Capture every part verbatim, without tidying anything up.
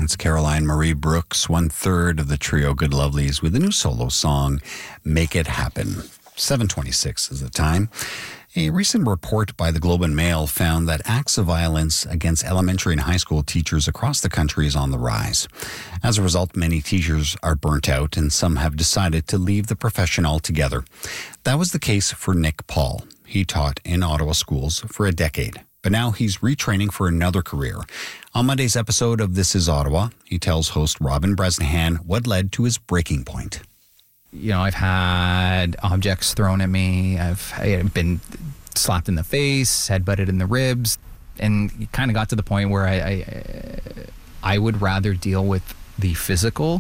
It's Caroline Marie Brooks, one third of the trio Good Lovelies, with a new solo song, Make It Happen. seven twenty-six is the time. A recent report by the Globe and Mail found that acts of violence against elementary and high school teachers across the country is on the rise. As a result, many teachers are burnt out and some have decided to leave the profession altogether. That was the case for Nick Paul. He taught in Ottawa schools for a decade, but now he's retraining for another career. On Monday's episode of This Is Ottawa, he tells host Robin Bresnahan what led to his breaking point. You know, I've had objects thrown at me. I've been slapped in the face, headbutted in the ribs, and it kind of got to the point where I, I, I would rather deal with the physical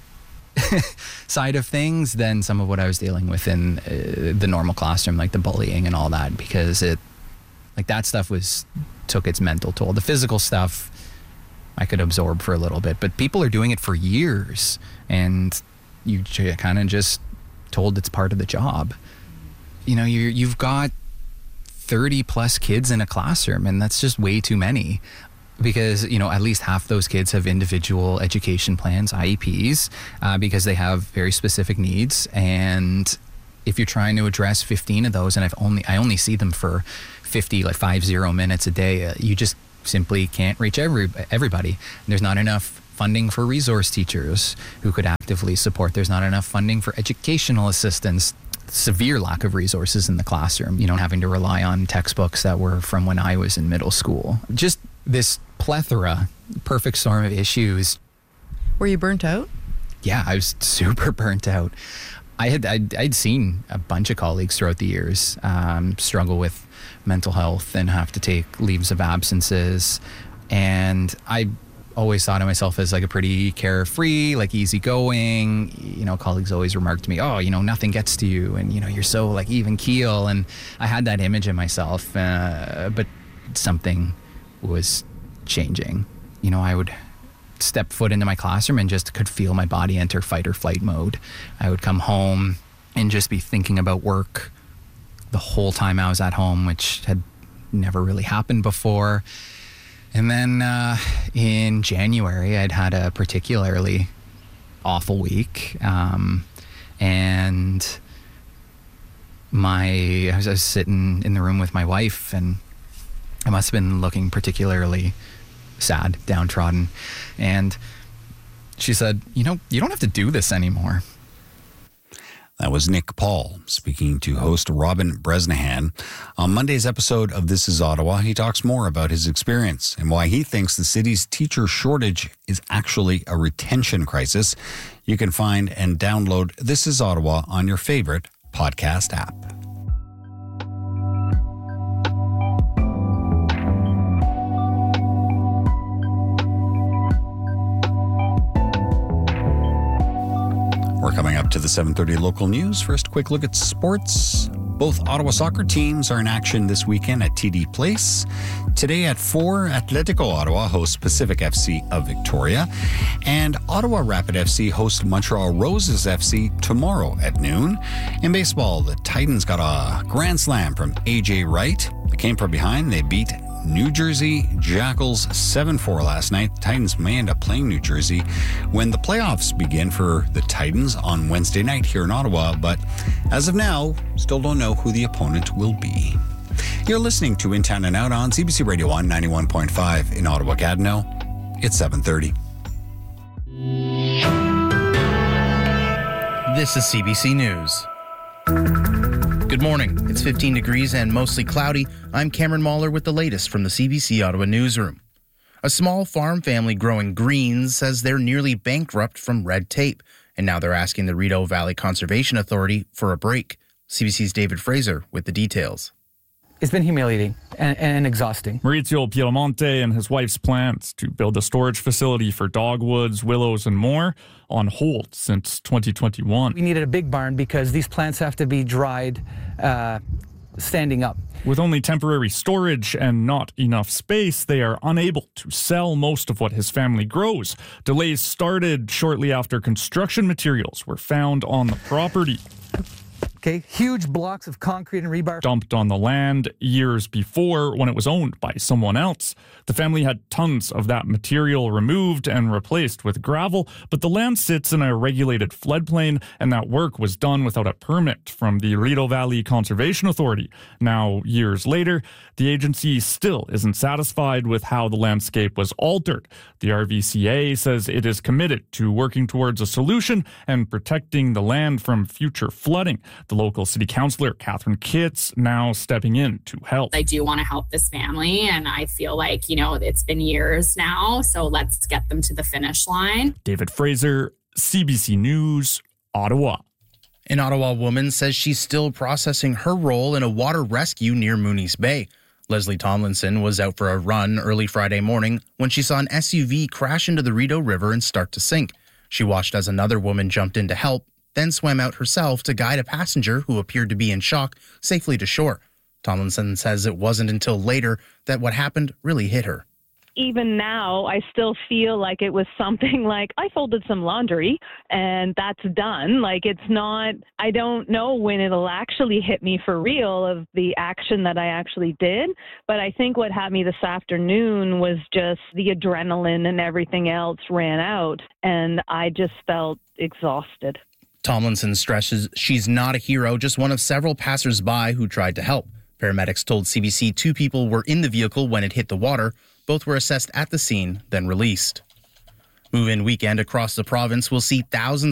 side of things than some of what I was dealing with in uh, the normal classroom, like the bullying and all that, because it, like that stuff was took its mental toll. The physical stuff I could absorb for a little bit, but people are doing it for years, and you kind of just told it's part of the job. You know, you you've got thirty plus kids in a classroom, and that's just way too many, because, you know, at least half those kids have individual education plans, I E Ps, uh, because they have very specific needs. And if you're trying to address fifteen of those, and I've only I only see them for fifty, like five zero minutes a day, uh, you just simply can't reach every everybody. There's not enough funding for resource teachers who could actively support. There's not enough funding for educational assistants. Severe lack of resources in the classroom, you know, having to rely on textbooks that were from when I was in middle school. Just this plethora, perfect storm of issues. Were you burnt out? Yeah, I was super burnt out. I had I'd, I'd seen a bunch of colleagues throughout the years um, struggle with mental health and have to take leaves of absences, and I always thought of myself as like a pretty carefree, like easygoing. You know, colleagues always remarked to me, oh, you know, nothing gets to you, and, you know, you're so like even keel. And I had that image of myself, uh, but something was changing. You know, I would step foot into my classroom and just could feel my body enter fight or flight mode. I would come home and just be thinking about work the whole time I was at home, which had never really happened before. And then uh, in January, I'd had a particularly awful week. Um, and my I was, I was sitting in the room with my wife, and I must have been looking particularly sad, downtrodden. And she said, you know, you don't have to do this anymore. That was Nick Paul speaking to host Robin Bresnahan. On Monday's episode of This Is Ottawa, he talks more about his experience and why he thinks the city's teacher shortage is actually a retention crisis. You can find and download This Is Ottawa on your favorite podcast app. We're coming up to the seven thirty local news. First, a quick look at sports. Both Ottawa soccer teams are in action this weekend at T D Place. Today at four, Atletico Ottawa hosts Pacific F C of Victoria. And Ottawa Rapid F C hosts Montreal Roses F C tomorrow at noon. In baseball, the Titans got a grand slam from A J Wright. They came from behind. They beat New Jersey Jackals seven four last night. The Titans may end up playing New Jersey when the playoffs begin for the Titans on Wednesday night here in Ottawa, but as of now, still don't know who the opponent will be. You're listening to In Town and Out on C B C Radio one ninety-one point five in Ottawa-Gatineau. It's seven thirty. This is C B C News. Good morning. It's fifteen degrees and mostly cloudy. I'm Cameron Mahler with the latest from the C B C Ottawa newsroom. A small farm family growing greens says they're nearly bankrupt from red tape, and now they're asking the Rideau Valley Conservation Authority for a break. C B C's David Fraser with the details. It's been humiliating and, and exhausting. Maurizio Piemonte and his wife's plans to build a storage facility for dogwoods, willows, and more on hold since twenty twenty-one. We needed a big barn because these plants have to be dried uh, standing up. With only temporary storage and not enough space, they are unable to sell most of what his family grows. Delays started shortly after construction materials were found on the property. Okay, huge blocks of concrete and rebar. Dumped on the land years before when it was owned by someone else. The family had tons of that material removed and replaced with gravel, but the land sits in a regulated floodplain, and that work was done without a permit from the Rideau Valley Conservation Authority. Now, years later, the agency still isn't satisfied with how the landscape was altered. The R V C A says it is committed to working towards a solution and protecting the land from future flooding. The local city councillor, Catherine Kitts, now stepping in to help. I do want to help this family, and I feel like, you know, it's been years now, so let's get them to the finish line. David Fraser, C B C News, Ottawa. An Ottawa woman says she's still processing her role in a water rescue near Mooney's Bay. Leslie Tomlinson was out for a run early Friday morning when she saw an S U V crash into the Rideau River and start to sink. She watched as another woman jumped in to help, then swam out herself to guide a passenger who appeared to be in shock safely to shore. Tomlinson says it wasn't until later that what happened really hit her. Even now, I still feel like it was something like I folded some laundry and that's done. Like it's not, I don't know when it'll actually hit me for real of the action that I actually did. But I think what had me this afternoon was just the adrenaline and everything else ran out. And I just felt exhausted. Tomlinson stresses she's not a hero, just one of several passersby who tried to help. Paramedics told C B C two people were in the vehicle when it hit the water. Both were assessed at the scene, then released. Move-in weekend across the province will see thousands